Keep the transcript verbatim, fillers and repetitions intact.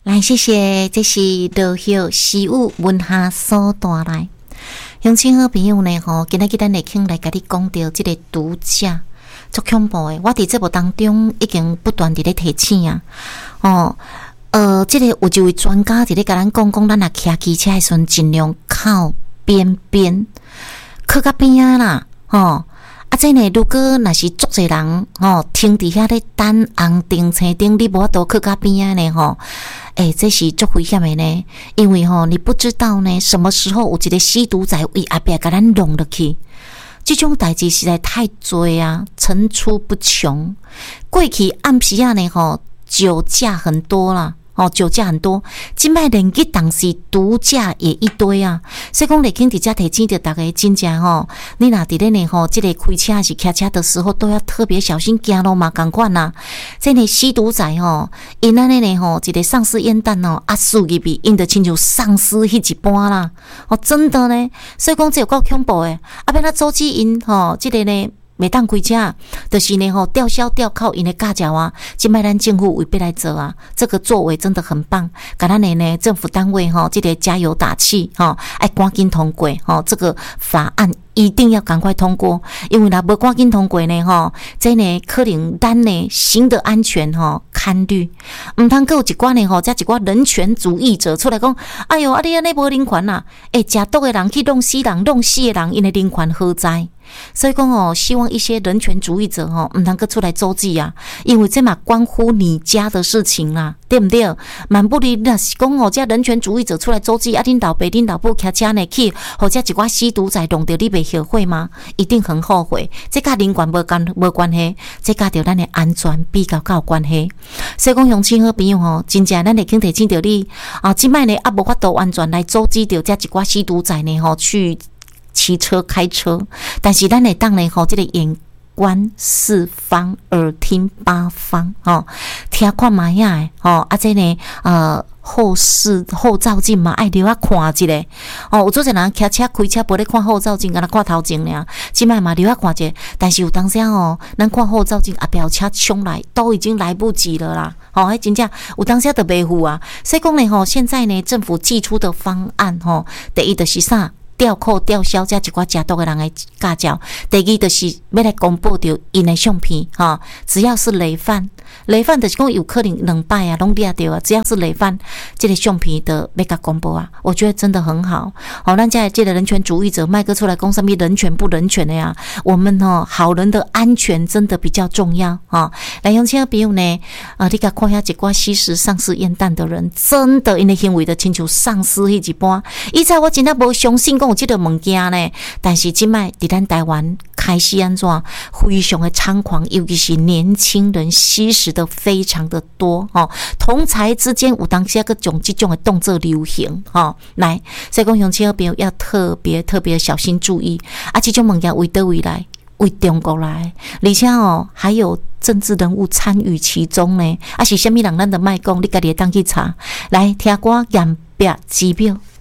来，谢谢，这是落叶习物文下所带来。乡亲好朋友呢，吼，今仔日咱会请来甲你讲到这个毒驾，足恐怖的。我伫节目当中已经不断伫咧提醒啊，哦，呃，这个有一位专家伫咧甲咱讲讲，咱若骑机车的时阵，尽量靠边边，靠甲边啊啦，吼、哦。啊，这呢，如果若是足侪人吼，停伫遐咧等红灯青灯，你无法度靠甲边啊呢吼，诶、欸，这是足危险的呢，因为吼，你不知道呢，什么时候有一个吸毒仔为后壁甲咱弄落去，这种代志实在太多啊，层出不穷。过去暗时啊呢吼，酒驾很多啦。哦，酒驾很多，今摆连去当时毒驾也一堆啊，所以讲来听伫遮提醒着大家，真正吼，你若伫咧呢吼，即、这个开车还是骑车的时候，都要特别小心，行路嘛共款啦。即个吸毒仔吼，因安尼呢吼，一个丧尸烟弹哦，压死入去，因着亲像丧尸迄一般啦。哦，真的呢，所以讲这有够恐怖诶，啊，变咱阻止因吼，即、这个呢。袂当开车，就是呢吼吊销吊靠因的驾照啊！今摆咱政府为必来做啊，这个作为真的很棒。甲咱的呢政府单位吼，这个加油打气吼，爱赶紧通过吼，这个法案一定要赶快通过，因为若无赶紧通过呢吼，这呢可能咱呢行的安全吼堪虑。毋通阁有一寡呢吼，遮一寡人权主义者出来讲，哎哟，啊你安尼无人权啊！诶，食毒的人去弄死人，弄死的人，因的人权何在？所以讲哦，希望一些人权主义者哦，唔能够出来阻止啊，因为这嘛关乎你家的事情啦，对不对？蛮不离那是讲哦，这人权主义者出来阻止啊，恁老爸恁老母骑车呢去，或者一寡吸毒仔弄到你袂后悔吗？一定很后悔。这甲人权无关无关系，这甲着咱的安全比较有关系。所以讲，乡亲好朋友吼，真正咱会肯提醒着你啊，即摆呢啊无法度完全来阻止着这一寡吸毒仔呢吼去。骑车开车，但是咱会当呢吼，这个眼观四方，耳听八方，吼，听看嘛呀，吼，啊这呢呃后视后照镜嘛，爱留啊看一下，哦，有做侪人骑车开车无咧看后照镜，敢若看头前尔，即摆嘛留啊看一下，但是有当时哦，咱看后照镜后壁有车冲来，都已经来不及了啦，吼、哦，迄真正有当时就袂赴啊，所以讲呢吼，现在呢政府寄出的方案吼，第一就是啥？吊扣吊销这一寡食毒的人的驾照，第二就是要来公布着因的相片哈，只要是累犯，累犯就是讲有可能两摆啊，拢抓着啊，只要是累犯，这个相片的要甲公布啊，我觉得真的很好。好，咱家这个人权主义者麦哥出来讲什么人权不人权的呀？我们哦，好人的安全真的比较重要哈。来，用亲朋友呢，啊，你甲看下一寡吸食丧尸烟弹的人，真的因的行为的亲像丧尸迄一般。以前我真的无相信讲有这个物件呢，但是即摆伫咱台湾开始安怎非常的猖狂，尤其是年轻人吸食的非常的多哦。同才之间有当时个种这种的动作流行哦，来，所以讲乡亲朋友要特别特别小心注意啊！这种物件为倒位来？为中国来，而且哦，还有政治人物参与其中呢。啊，是虾米人咱的卖讲，你家己会当去查。来，听歌验别指标。